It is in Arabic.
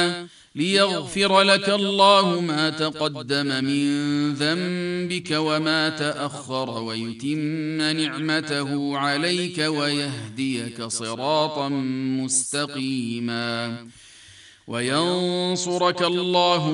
ليغفر لك الله ما تقدم من ذنبك وما تأخر ويتم نعمته عليك ويهديك صراطا مستقيما وينصرك الله